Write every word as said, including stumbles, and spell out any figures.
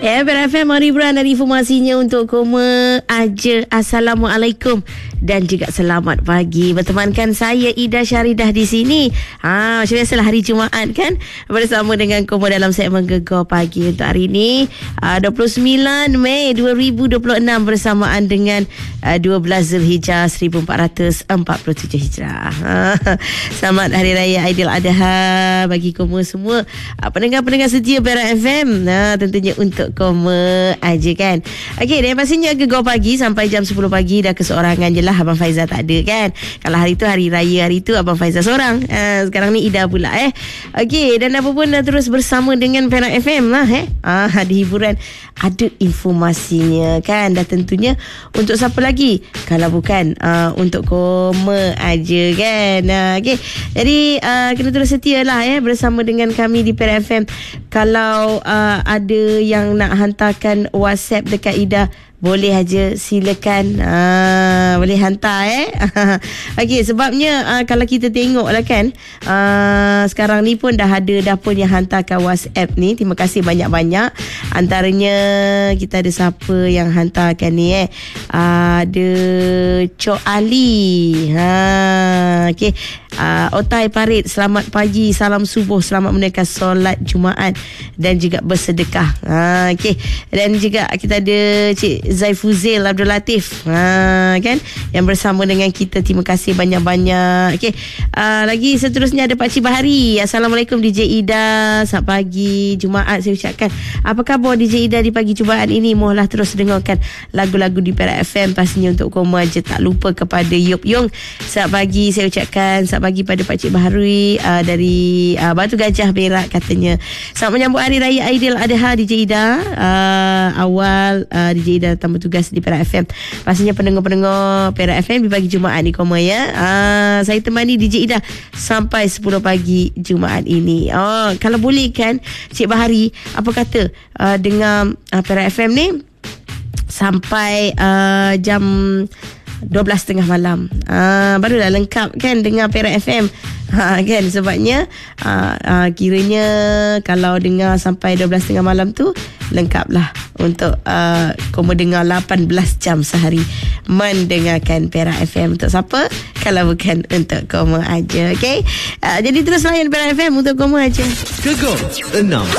Ya, Perak F M, mari beran dari informasinya untuk Koma aja. Assalamualaikum dan juga selamat pagi. Bertemankan saya Ida Syaridah di sini. Ha, macam biasalah hari Jumaat kan, bersama dengan Koma dalam segmen Gegar Pagi untuk hari ini, uh, dua puluh sembilan Mei dua ribu dua puluh enam, bersamaan dengan uh, dua belas Zulhijjah seribu empat ratus empat puluh tujuh Hijrah. Ha, selamat Hari Raya Aidiladha bagi Koma semua, uh, pendengar-pendengar setia Perak F M. Ha, tentunya untuk Koma aja kan. Okey, dan pastinya Gegar Pagi sampai jam sepuluh pagi dah keseorangan je lah. Abang Faizal tak ada kan. Kalau hari tu hari raya, hari tu Abang Faizal seorang. Ha, sekarang ni Ida pula eh. Okey, dan apa pun dah terus bersama dengan Perak F M lah eh. Ah, ada hiburan, ada informasinya kan. Dah tentunya untuk siapa lagi kalau bukan uh, untuk Koma aja kan. Uh, Okey, jadi uh, kena terus setia lah eh bersama dengan kami di Perak F M. Kalau uh, ada yang nak hantarkan WhatsApp dekat Ida, boleh aja, silakan. Ah, boleh hantar eh. Okey, sebabnya ah, kalau kita tengok lah kan, ah, sekarang ni pun dah ada dah pun yang hantarkan WhatsApp ni. Terima kasih banyak-banyak. Antaranya kita ada siapa yang hantarkan ni eh. Ah, ada Cok Ali. Ha, okey. Ah, Otai Parit, selamat pagi, salam subuh, selamat menunaikan solat Jumaat dan juga bersedekah. Ha, okey. Dan juga kita ada Cik Zaifuzil Abdul Latif, ha, kan, yang bersama dengan kita. Terima kasih banyak-banyak. Okey, uh, lagi seterusnya ada Pakcik Bahari. Assalamualaikum D J Ida, selamat pagi Jumaat saya ucapkan. Apa khabar D J Ida di pagi Jumaat ini? Mohonlah terus dengarkan lagu-lagu di Perak F M. Pastinya untuk Koma aja. Tak lupa kepada Yop Yong, selamat pagi saya ucapkan. Selamat pagi pada Pakcik Bahari uh, dari uh, Batu Gajah Perak katanya. Selamat menyambut Hari Raya Aidiladha D J Ida. uh, Awal uh, D J Ida datang bertugas di Perak F M. Pastinya pendengar-pendengar Perak F M di pagi Jumaat ni Koma ya. Uh, saya temani D J Ida sampai sepuluh pagi Jumaat ini. Oh, kalau boleh kan Cik Bahari, apa kata uh, dengar uh, Perak F M ni sampai uh, jam dua belas tiga puluh malam. Ah, barulah lengkap kan dengar Perak F M. Ha, kan, sebabnya ah, ah, kiranya kalau dengar sampai dua belas tiga puluh malam tu lengkaplah untuk uh, Koma dengar lapan belas jam sehari mendengarkan Perak F M. Untuk siapa? Kalau bukan untuk Koma aja. Okey. Uh, jadi terus layan Perak F M untuk Koma aja. Gegar enam